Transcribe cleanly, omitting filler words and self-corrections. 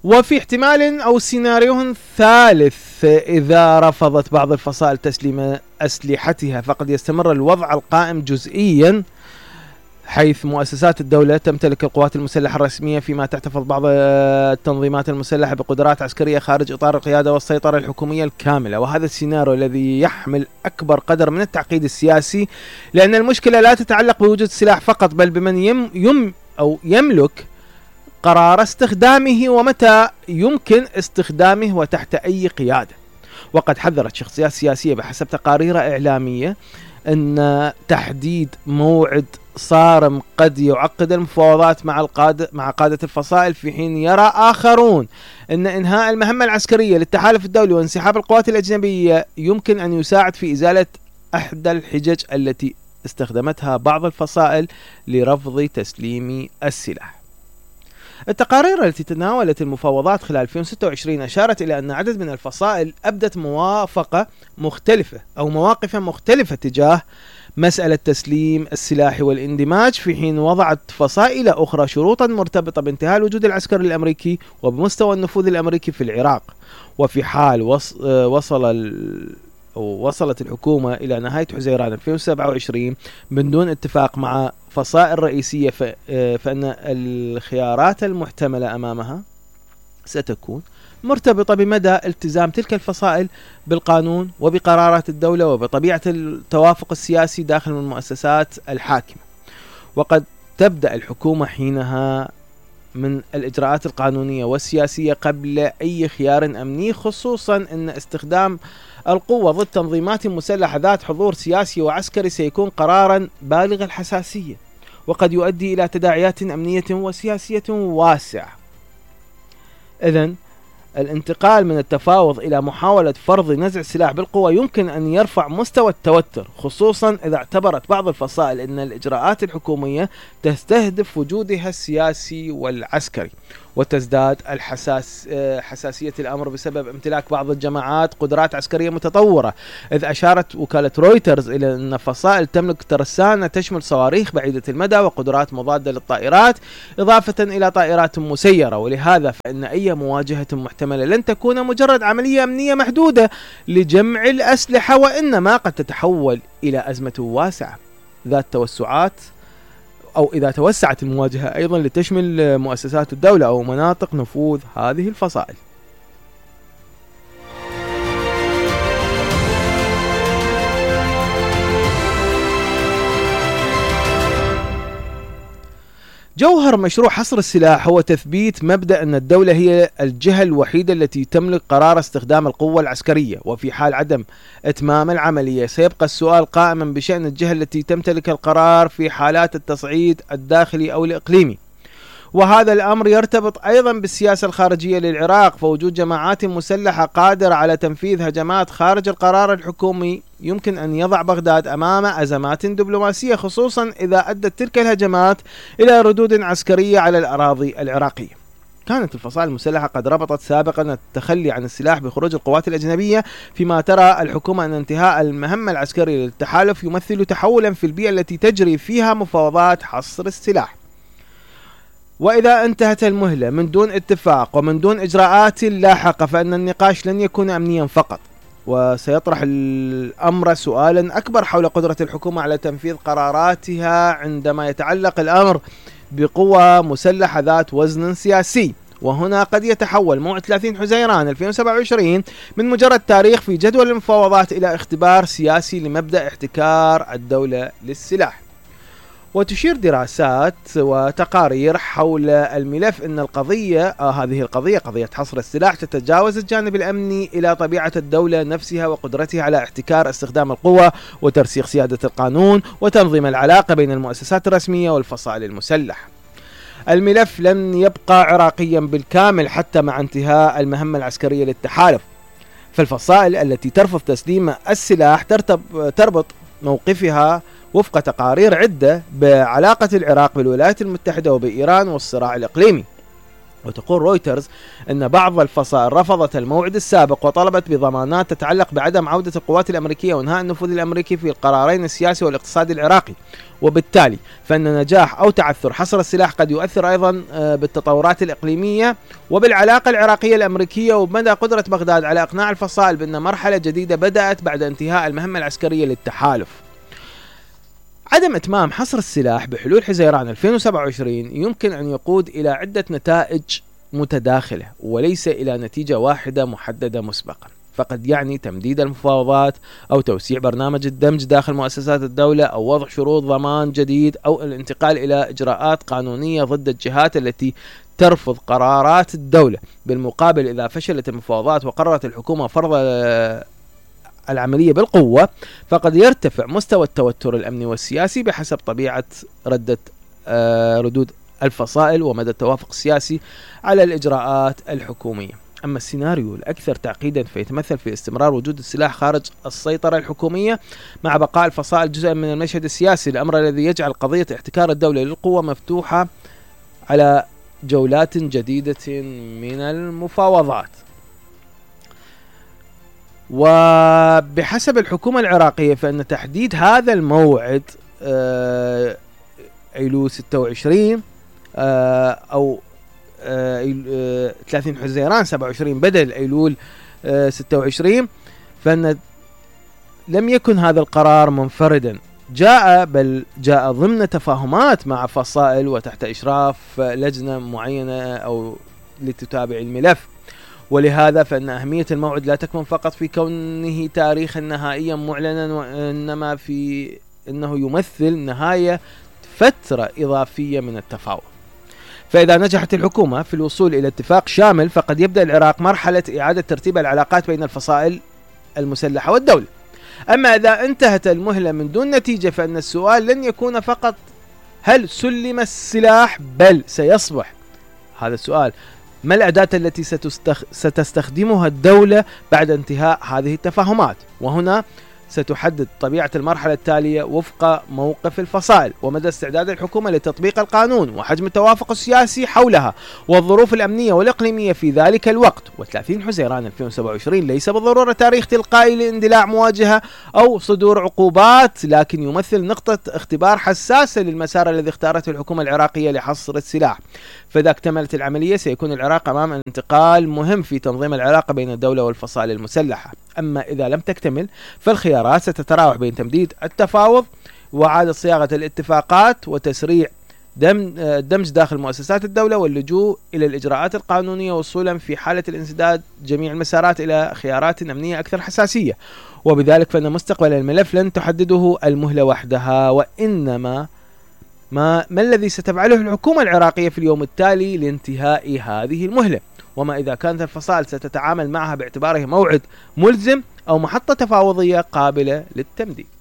وفي احتمال أو سيناريو ثالث، إذا رفضت بعض الفصائل تسليم أسلحتها فقد يستمر الوضع القائم جزئيا، حيث مؤسسات الدولة تمتلك القوات المسلحة الرسمية، فيما تحتفظ بعض التنظيمات المسلحة بقدرات عسكرية خارج إطار القيادة والسيطرة الحكومية الكاملة. وهذا السيناريو الذي يحمل أكبر قدر من التعقيد السياسي، لأن المشكلة لا تتعلق بوجود السلاح فقط، بل بمن يملك قرار استخدامه ومتى يمكن استخدامه وتحت أي قيادة. وقد حذرت شخصيات سياسية بحسب تقارير إعلامية أن تحديد موعد صارم قد يعقد المفاوضات مع قادة الفصائل، في حين يرى آخرون أن إنهاء المهمة العسكرية للتحالف الدولي وانسحاب القوات الأجنبية يمكن أن يساعد في إزالة إحدى الحجج التي استخدمتها بعض الفصائل لرفض تسليم السلاح. التقارير التي تناولت المفاوضات خلال 2026 أشارت إلى أن عدد من الفصائل أبدت مواقف مختلفة تجاه مسألة تسليم السلاح والاندماج، في حين وضعت فصائل أخرى شروطا مرتبطة بانتهاء الوجود العسكري الأمريكي وبمستوى النفوذ الأمريكي في العراق. وفي حال وصلت الحكومة إلى نهاية حزيران 2027 من دون اتفاق مع فصائل رئيسية، فإن الخيارات المحتملة أمامها ستكون مرتبطة بمدى التزام تلك الفصائل بالقانون وبقرارات الدولة وبطبيعة التوافق السياسي داخل المؤسسات الحاكمة. وقد تبدأ الحكومة حينها من الإجراءات القانونية والسياسية قبل أي خيار أمني، خصوصا أن استخدام القوة ضد تنظيمات مسلحة ذات حضور سياسي وعسكري سيكون قرارا بالغ الحساسية، وقد يؤدي إلى تداعيات أمنية وسياسية واسعة. إذن الانتقال من التفاوض إلى محاولة فرض نزع السلاح بالقوة يمكن أن يرفع مستوى التوتر، خصوصا إذا اعتبرت بعض الفصائل أن الإجراءات الحكومية تستهدف وجودها السياسي والعسكري، وتزداد حساسية الأمر بسبب امتلاك بعض الجماعات قدرات عسكرية متطورة. إذ أشارت وكالة رويترز إلى أن فصائل تملك ترسانة تشمل صواريخ بعيدة المدى وقدرات مضادة للطائرات، إضافة إلى طائرات مسيرة. ولهذا فإن أي مواجهة محتملة لن تكون مجرد عملية أمنية محدودة لجمع الأسلحة، وإنما قد تتحول إلى أزمة واسعة ذات توسعات، أو إذا توسعت المواجهة أيضا لتشمل مؤسسات الدولة أو مناطق نفوذ هذه الفصائل. جوهر مشروع حصر السلاح هو تثبيت مبدأ أن الدولة هي الجهة الوحيدة التي تملك قرار استخدام القوة العسكرية، وفي حال عدم إتمام العملية سيبقى السؤال قائما بشأن الجهة التي تمتلك القرار في حالات التصعيد الداخلي أو الإقليمي. وهذا الأمر يرتبط أيضا بالسياسة الخارجية للعراق، فوجود جماعات مسلحة قادرة على تنفيذ هجمات خارج القرار الحكومي يمكن أن يضع بغداد أمام أزمات دبلوماسية، خصوصا إذا أدت تلك الهجمات إلى ردود عسكرية على الأراضي العراقية. كانت الفصائل المسلحة قد ربطت سابقا التخلي عن السلاح بخروج القوات الأجنبية، فيما ترى الحكومة أن انتهاء المهمة العسكرية للتحالف يمثل تحولا في البيئة التي تجري فيها مفاوضات حصر السلاح. وإذا انتهت المهلة من دون اتفاق ومن دون إجراءات لاحقة، فإن النقاش لن يكون أمنيا فقط، وسيطرح الأمر سؤالا أكبر حول قدرة الحكومة على تنفيذ قراراتها عندما يتعلق الأمر بقوى مسلحة ذات وزن سياسي. وهنا قد يتحول موعد 30 حزيران 2027 من مجرد تاريخ في جدول المفاوضات إلى اختبار سياسي لمبدأ احتكار الدولة للسلاح. وتشير دراسات وتقارير حول الملف أن هذه القضية قضية حصر السلاح تتجاوز الجانب الأمني إلى طبيعة الدولة نفسها وقدرتها على احتكار استخدام القوة وترسيخ سيادة القانون وتنظيم العلاقة بين المؤسسات الرسمية والفصائل المسلحة. الملف لن يبقى عراقيا بالكامل حتى مع انتهاء المهمة العسكرية للتحالف، فالفصائل التي ترفض تسليم السلاح تربط موقفها وفق تقارير عدة بعلاقة العراق بالولايات المتحدة وبإيران والصراع الإقليمي. وتقول رويترز أن بعض الفصائل رفضت الموعد السابق وطلبت بضمانات تتعلق بعدم عودة القوات الأمريكية وإنهاء النفوذ الأمريكي في القرارين السياسي والاقتصادي العراقي، وبالتالي فإن نجاح أو تعثر حصر السلاح قد يؤثر أيضا بالتطورات الإقليمية وبالعلاقة العراقية الأمريكية، وبمدى قدرة بغداد على إقناع الفصائل بأن مرحلة جديدة بدأت بعد انتهاء المهمة العسكرية للتحالف. عدم إتمام حصر السلاح بحلول حزيران 2027 يمكن أن يقود إلى عدة نتائج متداخلة وليس إلى نتيجة واحدة محددة مسبقا، فقد يعني تمديد المفاوضات أو توسيع برنامج الدمج داخل مؤسسات الدولة أو وضع شروط ضمان جديد أو الانتقال إلى إجراءات قانونية ضد الجهات التي ترفض قرارات الدولة. بالمقابل إذا فشلت المفاوضات وقررت الحكومة فرض العملية بالقوة فقد يرتفع مستوى التوتر الأمني والسياسي بحسب طبيعة ردود الفصائل ومدى التوافق السياسي على الإجراءات الحكومية. أما السيناريو الأكثر تعقيدا فيتمثل في استمرار وجود السلاح خارج السيطرة الحكومية مع بقاء الفصائل جزءا من المشهد السياسي، الأمر الذي يجعل قضية احتكار الدولة للقوة مفتوحة على جولات جديدة من المفاوضات. وبحسب الحكومة العراقية فإن تحديد هذا الموعد أيلول 26 أو 30 حزيران 27 بدل أيلول 26، فإن لم يكن هذا القرار منفردا، بل جاء ضمن تفاهمات مع فصائل وتحت إشراف لجنة معينة أو لتتابع الملف. ولهذا فإن أهمية الموعد لا تكمن فقط في كونه تاريخا نهائيا معلنا، وإنما في أنه يمثل نهاية فترة إضافية من التفاوض. فإذا نجحت الحكومة في الوصول إلى اتفاق شامل فقد يبدأ العراق مرحلة إعادة ترتيب العلاقات بين الفصائل المسلحة والدولة. أما إذا انتهت المهلة من دون نتيجة فإن السؤال لن يكون فقط هل سلم السلاح، بل سيصبح هذا السؤال ما الأداة التي ستستخدمها الدولة بعد انتهاء هذه التفاهمات، وهنا ستحدد طبيعة المرحلة التالية وفق موقف الفصائل ومدى استعداد الحكومة لتطبيق القانون وحجم التوافق السياسي حولها والظروف الأمنية والإقليمية في ذلك الوقت. و30 حزيران 2027 ليس بالضرورة تاريخ تلقائي لاندلاع مواجهة أو صدور عقوبات، لكن يمثل نقطة اختبار حساسة للمسار الذي اختارته الحكومة العراقية لحصر السلاح. فإذا اكتملت العملية سيكون العراق أمام انتقال مهم في تنظيم العلاقة بين الدولة والفصائل المسلحة. أما إذا لم تكتمل فالخيارات ستتراوح بين تمديد التفاوض وإعادة صياغة الاتفاقات وتسريع دمج داخل مؤسسات الدولة واللجوء إلى الإجراءات القانونية وصولا في حالة الانسداد جميع المسارات إلى خيارات أمنية أكثر حساسية. وبذلك فإن مستقبل الملف لن تحدده المهلة وحدها، وإنما ما الذي ستفعله الحكومة العراقية في اليوم التالي لانتهاء هذه المهلة، وما إذا كانت الفصائل ستتعامل معها باعتباره موعد ملزم أو محطة تفاوضية قابلة للتمديد.